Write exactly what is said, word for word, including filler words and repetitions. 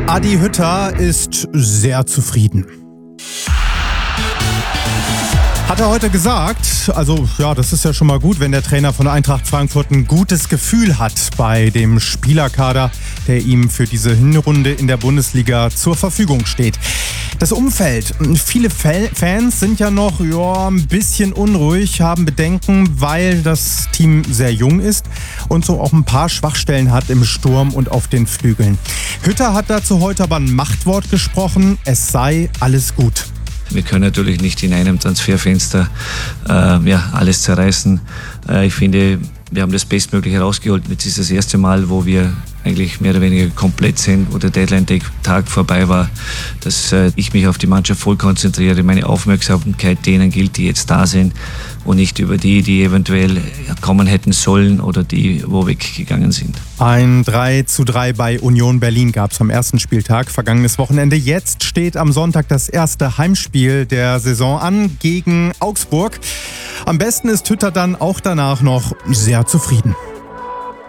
Adi Hütter ist sehr zufrieden. Hat er heute gesagt, also ja, das ist ja schon mal gut, wenn der Trainer von Eintracht Frankfurt ein gutes Gefühl hat bei dem Spielerkader, der ihm für diese Hinrunde in der Bundesliga zur Verfügung steht. Das Umfeld, viele Fans sind ja noch ja, ein bisschen unruhig, haben Bedenken, weil das Team sehr jung ist und so auch ein paar Schwachstellen hat im Sturm und auf den Flügeln. Hütter hat dazu heute aber ein Machtwort gesprochen, es sei alles gut. Wir können natürlich nicht in einem Transferfenster äh, ja, alles zerreißen. Äh, ich finde, wir haben das Bestmögliche rausgeholt. Jetzt ist das erste Mal, wo wir eigentlich mehr oder weniger komplett sind, wo der Deadline-Tag vorbei war, dass äh, ich mich auf die Mannschaft voll konzentriere, meine Aufmerksamkeit denen gilt, die jetzt da sind und nicht über die, die eventuell kommen hätten sollen oder die, wo weggegangen sind. Ein drei zu drei bei Union Berlin gab es am ersten Spieltag, vergangenes Wochenende. Jetzt steht am Sonntag das erste Heimspiel der Saison an gegen Augsburg. Am besten ist Hütter dann auch danach noch sehr zufrieden.